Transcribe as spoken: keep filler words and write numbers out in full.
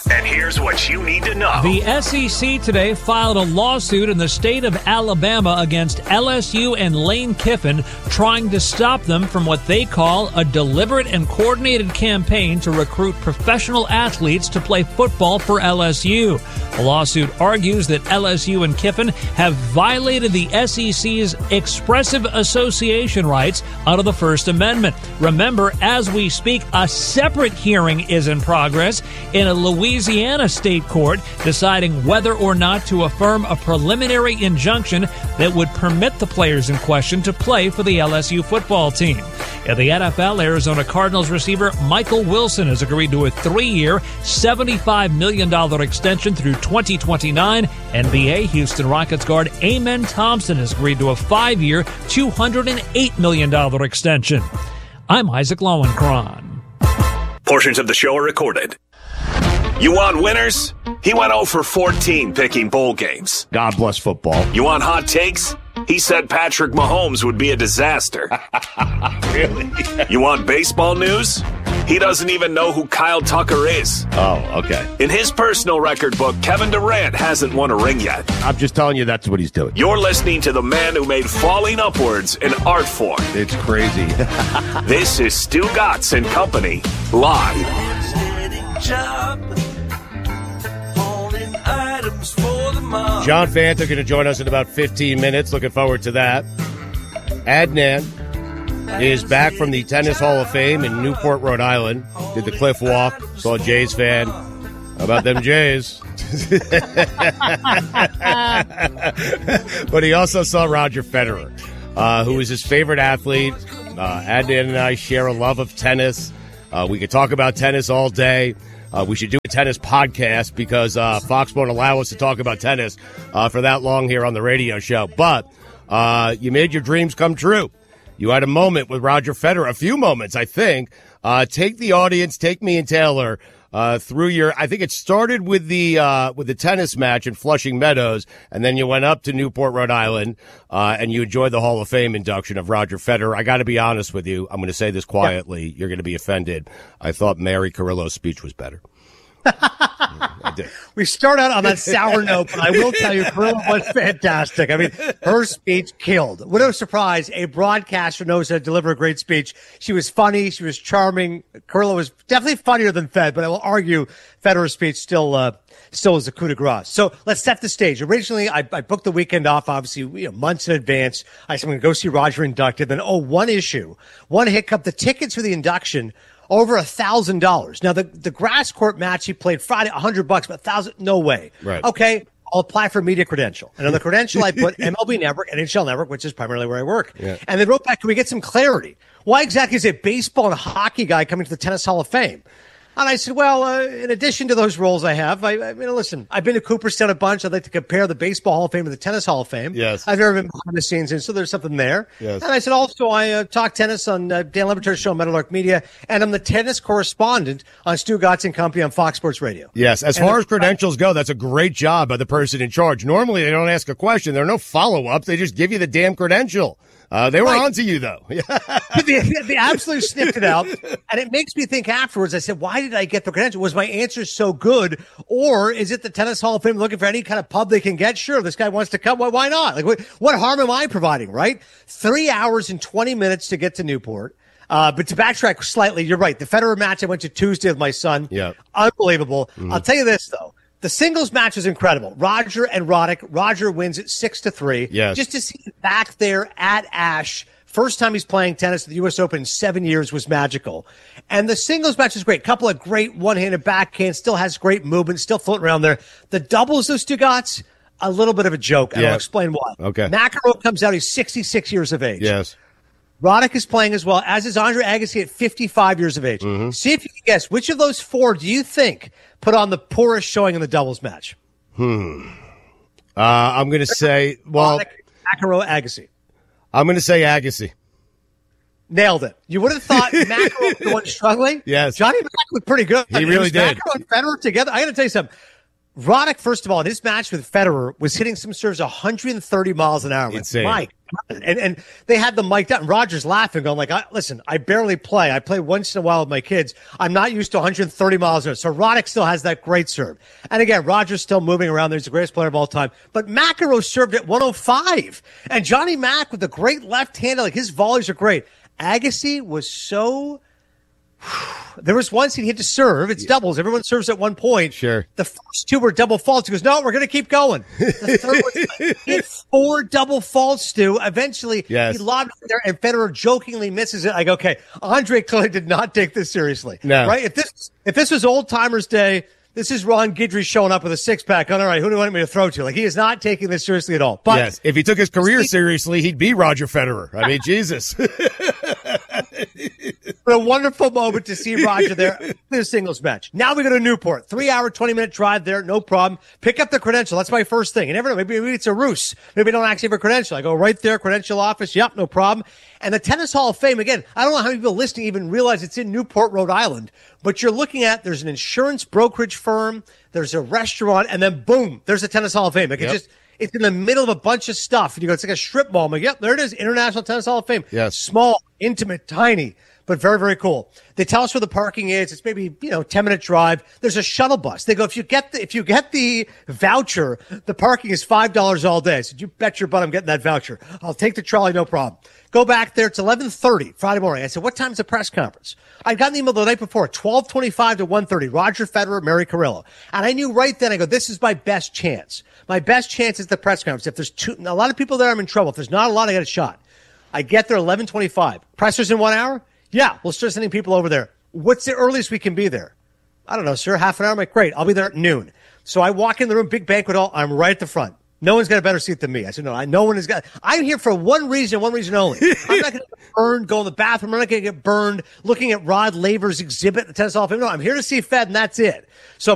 And here's what you need to know. The S E C today filed a lawsuit in the state of Alabama against L S U and Lane Kiffin, trying to stop them from what they call a deliberate and coordinated campaign to recruit professional athletes to play football for L S U. The lawsuit argues that L S U and Kiffin have violated the S E C's expressive association rights under the First Amendment. Remember, as we speak, a separate hearing is in progress in a Louisiana state court deciding whether or not to affirm a preliminary injunction that would permit the players in question to play for the L S U football team. In the N F L, Arizona Cardinals receiver Michael Wilson has agreed to a three-year, seventy-five million dollars extension through twenty twenty-nine. N B A Houston Rockets guard Amen Thompson has agreed to a five-year, two hundred eight million dollars extension. I'm Isaac Lowenkron. Portions of the show are recorded. You want winners? He went oh for fourteen picking bowl games. God bless football. You want hot takes? He said Patrick Mahomes would be a disaster. Really? You want baseball news? He doesn't even know who Kyle Tucker is. Oh, okay. In his personal record book, Kevin Durant hasn't won a ring yet. I'm just telling you that's what he's doing. You're listening to the man who made falling upwards an art form. It's crazy. This is Stu Gatz and Company, live. John Fanta going to join us in about fifteen minutes. Looking forward to that. Adnan is back from the Tennis Hall of Fame in Newport, Rhode Island. Did the cliff walk. Saw a Jays fan. How about them Jays? But he also saw Roger Federer, uh, who is his favorite athlete. Uh, Adnan and I share a love of tennis. Uh, we could talk about tennis all day. Uh, we should do a tennis podcast because uh, Fox won't allow us to talk about tennis uh, for that long here on the radio show. But uh, you made your dreams come true. You had a moment with Roger Federer, a few moments, I think. Uh, take the audience, take me and Taylor uh, through your. I think it started with the uh, with the tennis match in Flushing Meadows, and then you went up to Newport, Rhode Island, uh, and you enjoyed the Hall of Fame induction of Roger Federer. I got to be honest with you. I'm going to say this quietly. Yeah. You're going to be offended. I thought Mary Carrillo's speech was better. I did. We start out on that sour note, but I will tell you, Carrillo was fantastic. I mean, her speech killed. What a surprise. A broadcaster knows how to deliver a great speech. She was funny. She was charming. Carrillo was definitely funnier than Fed, but I will argue Federer's speech still, uh, still is a coup de grace. So let's set the stage. Originally, I, I booked the weekend off, obviously, you know, months in advance. I said, I'm going to go see Roger inducted. Then, oh, one issue, one hiccup. The tickets for the induction, over a thousand dollars. Now the, the grass court match he played Friday, a hundred bucks, but a thousand, no way. Right. Okay. I'll apply for a media credential. And on the credential, I put M L B Network, N H L Network, which is primarily where I work. Yeah. And they wrote back, can we get some clarity? Why exactly is a baseball and hockey guy coming to the Tennis Hall of Fame? And I said, well, uh, in addition to those roles I have, I, I mean, listen, I've been to Cooperstown a bunch. I'd like to compare the Baseball Hall of Fame to the Tennis Hall of Fame. Yes. I've never been behind the scenes, and so there's something there. Yes. And I said, also, I uh, talk tennis on uh, Dan Le Batard's show, Meadowlark Media, and I'm the tennis correspondent on Stu Gatz and Company on Fox Sports Radio. Yes. As and far as credentials go, that's a great job by the person in charge. Normally, they don't ask a question. There are no follow-ups. They just give you the damn credential. Uh, they were right. on to you, though. they, they absolutely sniffed it out. And it makes me think afterwards, I said, why did I get the credential? Was my answer so good? Or is it the Tennis Hall of Fame looking for any kind of pub they can get? Sure, this guy wants to come. Why, why not? Like, what, what harm am I providing, right? Three hours and twenty minutes to get to Newport. Uh, but to backtrack slightly, you're right. The Federer match I went to Tuesday with my son. Yeah. Unbelievable. Mm-hmm. I'll tell you this, though. The singles match is incredible. Roger and Roddick. Roger wins it six to three. Yes. Just to see him back there at Ash. First time he's playing tennis at the U S Open in seven years was magical. And the singles match is great. Couple of great one-handed backhands. Still has great movement. Still floating around there. The doubles, those two got a little bit of a joke. And Yeah. I'll explain why. Okay. McEnroe comes out. He's sixty-six years of age. Yes. Roddick is playing as well, as is Andre Agassi at fifty-five years of age. Mm-hmm. See if you can guess, which of those four do you think put on the poorest showing in the doubles match? Hmm. Uh, I'm going to say, well, Roddick, McEnroe, Agassi. I'm going to say Agassi. Nailed it. You would have thought McEnroe was the one struggling. Yes. Johnny Mac looked pretty good. He It really was did. McEnroe and Federer together. I got to tell you something. Roddick, first of all, in his match with Federer, was hitting some serves one hundred thirty miles an hour. Insane. My God. And, and they had the mic down. Roger's laughing, going like, I, listen, I barely play. I play once in a while with my kids. I'm not used to one hundred thirty miles an hour. So Roddick still has that great serve. And again, Roger's still moving around there. He's the greatest player of all time. But McEnroe served at one oh five. And Johnny Mac with the great left hand, like his volleys are great. Agassi was so... There was once he hit to serve. It's doubles. Everyone serves at one point. Sure. The first two were double faults. He goes, no, we're going to keep going. The third one, he hit four double faults, Stu. Eventually, yes. he lobbed it there, and Federer jokingly misses it. I go, okay, Andre clearly did not take this seriously. No. Right? If this if this was Old Timers Day, this is Ron Guidry showing up with a six-pack. All right, who do you want me to throw to? Like, he is not taking this seriously at all. But yes, if he took his career seriously, he'd be Roger Federer. I mean, Jesus. What a wonderful moment to see Roger there in a singles match. Now we go to Newport. Three-hour, twenty-minute drive there, no problem. Pick up the credential. That's my first thing. You never know. Maybe, maybe it's a ruse. Maybe I don't actually have a credential. I go right there, credential office. Yep, no problem. And the Tennis Hall of Fame, again, I don't know how many people listening even realize it's in Newport, Rhode Island, but you're looking at, there's an insurance brokerage firm, there's a restaurant, and then boom, there's a Tennis Hall of Fame. Like yep. it just... It's in the middle of a bunch of stuff. And you go, it's like a strip mall. I'm like, yep, there it is. International Tennis Hall of Fame. Yes. Small, intimate, tiny, but very, very cool. They tell us where the parking is. It's maybe, you know, ten minute drive. There's a shuttle bus. They go, if you get the, if you get the voucher, the parking is five dollars all day. I said, you bet your butt I'm getting that voucher. I'll take the trolley, no problem. Go back there. It's eleven thirty Friday morning. I said, what time's the press conference? I'd gotten the email the night before, twelve twenty-five to one thirty. Roger Federer, Mary Carrillo. And I knew right then, I go, this is my best chance. My best chance is the press conference. If there's two, a lot of people there, I'm in trouble. If there's not a lot, I got a shot. I get there eleven twenty-five. Presser's in one hour? Yeah, we'll start sending people over there. What's the earliest we can be there? I don't know, sir. Half an hour? I'm like, great. I'll be there at noon. So I walk in the room, big banquet hall. I'm right at the front. No one's got a better seat than me. I said, no, I, no one has got. I'm here for one reason, one reason only. I'm not going to get burned, go in the bathroom. I'm not going to get burned looking at Rod Laver's exhibit at the Tennis Hall of Fame. No, I'm here to see Fed, and that's it. So